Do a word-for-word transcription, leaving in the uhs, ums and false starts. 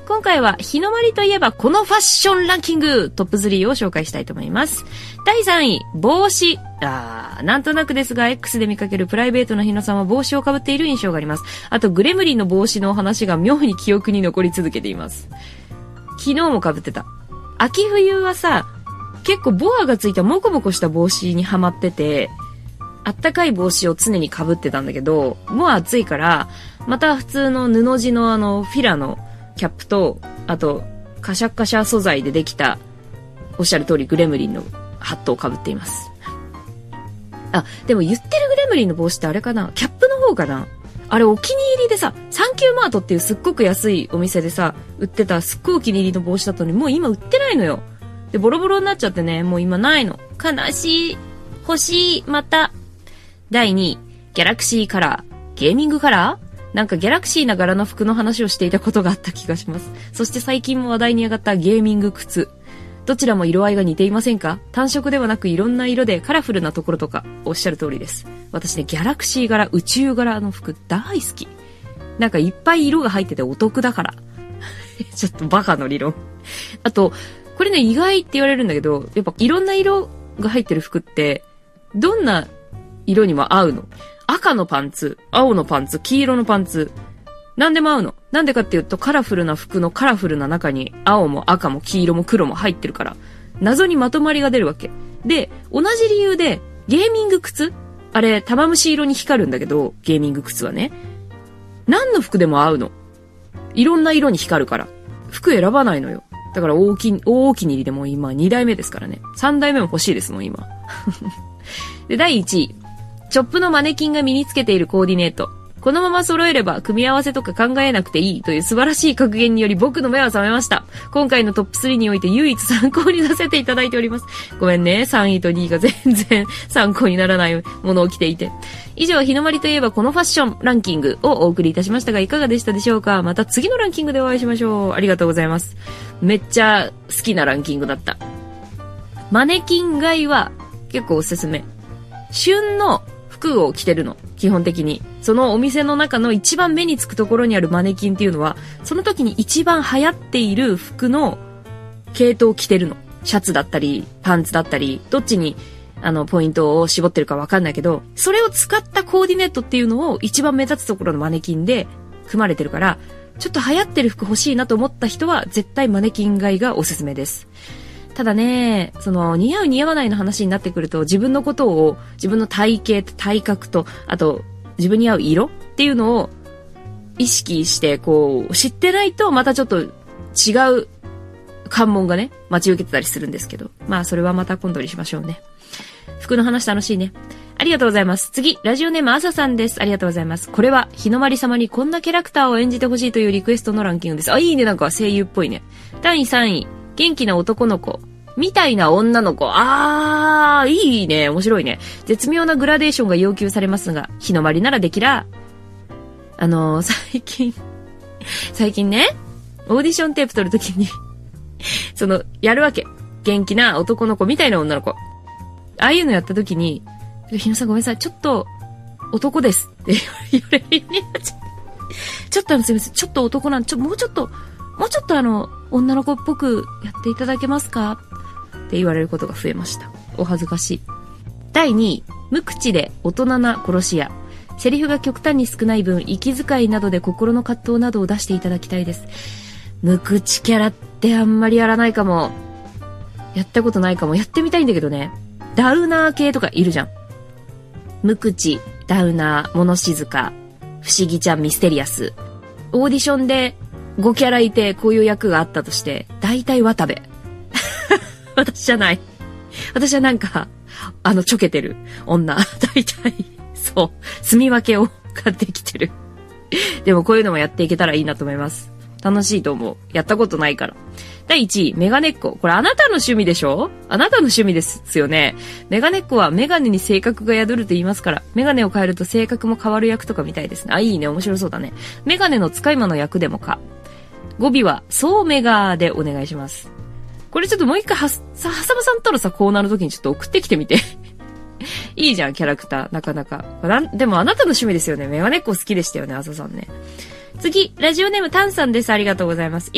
今回は日の丸といえばこのファッションランキングトップスリーを紹介したいと思います。だいさんい、帽子。あー、なんとなくですが X で見かけるプライベートな日野さんは帽子をかぶっている印象があります。あとグレムリンの帽子の話が妙に記憶に残り続けています。昨日もかぶってた。秋冬はさ、結構ボアがついたモコモコした帽子にハマってて、あったかい帽子を常にかぶってたんだけど、もう暑いから、また普通の布地のあのフィラのキャップと、あとカシャカシャ素材でできた、おっしゃる通りグレムリンのハットをかぶっています。あ、でも言ってるグレムリンの帽子ってあれかな？キャップの方かな？あれお気に入りでさ、サンキューマートっていうすっごく安いお店でさ、売ってたすっごいお気に入りの帽子だったのに、もう今売ってないのよ。で、ボロボロになっちゃってね、もう今ないの。悲しい。欲しい。また。だいにい、ギャラクシーカラー。ゲーミングカラー？なんかギャラクシーな柄の服の話をしていたことがあった気がします。そして最近も話題に上がったゲーミング靴。どちらも色合いが似ていませんか？単色ではなくいろんな色でカラフルなところとか、おっしゃる通りです。私ね、ギャラクシー柄、宇宙柄の服大好き。なんかいっぱい色が入っててお得だから。ちょっとバカの理論。あと、これね、意外って言われるんだけど、やっぱいろんな色が入ってる服って、どんな色にも合うの。赤のパンツ、青のパンツ、黄色のパンツ。何でも合うの。なんでかっていうと、カラフルな服のカラフルな中に、青も赤も黄色も黒も入ってるから、謎にまとまりが出るわけ。で、同じ理由で、ゲーミング靴？あれ、玉虫色に光るんだけど、ゲーミング靴はね。何の服でも合うの。いろんな色に光るから。服選ばないのよ。だから大き、大きに入りでもう今にだいめですからね。さんだいめも欲しいですもん、今。で、だいいちい。チョップのマネキンが身につけているコーディネート。このまま揃えれば組み合わせとか考えなくていいという素晴らしい格言により僕の目は覚めました。今回のトップスリーにおいて唯一参考にさせていただいております。ごめんね、さんいとにいが全然参考にならないものを着ていて。以上、日の丸といえばこのファッションランキングをお送りいたしましたがいかがでしたでしょうか？また次のランキングでお会いしましょう。ありがとうございます。めっちゃ好きなランキングだった。マネキン買いは結構おすすめ。旬の服を着てるの。基本的に。そのお店の中の一番目につくところにあるマネキンっていうのは、その時に一番流行っている服の系統を着てるの。シャツだったり、パンツだったり、どっちにあのポイントを絞ってるかわかんないけど、それを使ったコーディネートっていうのを一番目立つところのマネキンで組まれてるから、ちょっと流行ってる服欲しいなと思った人は絶対マネキン買いがおすすめです。ただね、その似合う似合わないの話になってくると、自分のことを、自分の体型と体格と、あと自分に合う色っていうのを意識してこう知ってないと、またちょっと違う関門がね待ち受けてたりするんですけど、まあそれはまた今度にしましょうね。服の話楽しいね。ありがとうございます。次、ラジオネームあささんです。ありがとうございます。これは日の丸様にこんなキャラクターを演じてほしいというリクエストのランキングです。あ、いいね、なんか声優っぽいね。だいさんい、元気な男の子みたいな女の子。あー、いいね。面白いね。絶妙なグラデーションが要求されますが、日の丸ならできら。あのー、最近、最近ね、オーディションテープ撮るときに、その、やるわけ。元気な男の子みたいな女の子。ああいうのやったときに、日野さんごめんなさい、ちょっと、男ですって言われるようになっちゃって。ちょっとあの、すみません、ちょっと男なんで、ちょ、もうちょっと、もうちょっとあの、女の子っぽくやっていただけますかって言われることが増えました。お恥ずかしい。だいにい、無口で大人な殺し屋。セリフが極端に少ない分、息遣いなどで心の葛藤などを出していただきたいです。無口キャラってあんまりやらないかも。やったことないかも。やってみたいんだけどね。ダウナー系とかいるじゃん。無口、ダウナー、物静か、不思議ちゃん、ミステリアス。オーディションでごキャラいてこういう役があったとして、大体渡部。私じゃない。私はなんか、あの、ちょけてる女。大体、そう、住み分けを買ってきてる。でもこういうのもやっていけたらいいなと思います。楽しいと思う。やったことないから。だいいちい、メガネっ子。これあなたの趣味でしょ？あなたの趣味ですよね。メガネっ子はメガネに性格が宿ると言いますから、メガネを変えると性格も変わる役とかみたいですね。あ、いいね。面白そうだね。メガネの使い魔の役でもか。語尾は、そうメガでお願いします。これちょっともう一回は、さ、はさまさんとのさ、コーナーの時にちょっと送ってきてみて。いいじゃん、キャラクター。なかなか。なんでもあなたの趣味ですよね。メガネっ子好きでしたよね、あささんね。次、ラジオネームタンさんです。ありがとうございます。